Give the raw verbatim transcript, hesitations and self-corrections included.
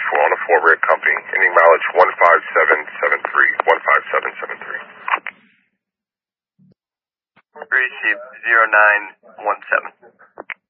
four on a four Red Company, ending mileage one five seven seven three, one five seven seven three. Receive zero nine one seven.